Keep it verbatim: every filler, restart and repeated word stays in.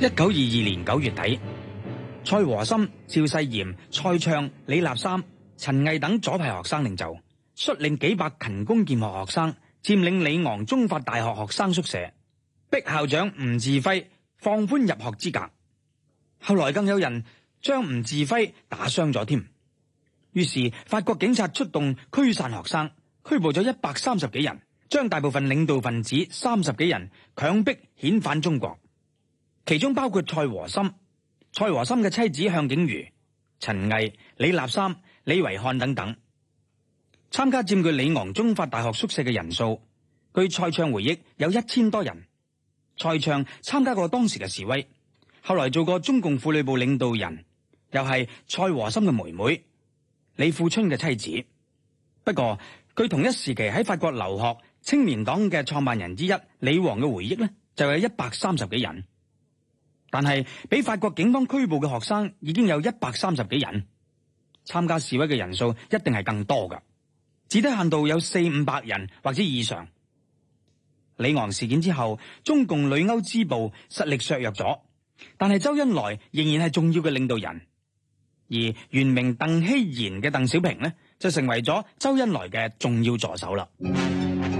一九二二年九月底，蔡和森、趙世炎、蔡暢、李立三、陳毅等左派學生領袖率領幾百勤工儉學學生佔領里昂中法大學學生宿舍，逼校長吳稚暉放寬入學資格。後來更有人將吳稚暉打傷咗添。於是法國警察出動驅散學生，拘捕咗一百三十幾人，將大部分領導分子三十幾人強迫遣返中國，其中包括蔡和森、蔡和森嘅妻子向景瑜、陳毅、李立三、李維漢等等。參加佔據里昂中法大學宿舍嘅人數，據蔡暢回憶有一千多人。蔡暢參加過當時嘅示威，後來做過中共婦女部領導人，又係蔡和森嘅妹妹李富春嘅妻子。不過據同一時期喺法國留學青年黨嘅創辦人之一李旺嘅回憶呢，就有一百三十幾人。但係俾法國警方拘捕嘅學生已經有一百三十幾人，參加示威嘅人數一定係更多噶，至低限度有四五百人或者以上。里昂事件之後，中共旅歐支部實力削弱咗，但係周恩來仍然係重要嘅領導人，而原名鄧希賢嘅鄧小平呢，就成為咗周恩來嘅重要助手啦。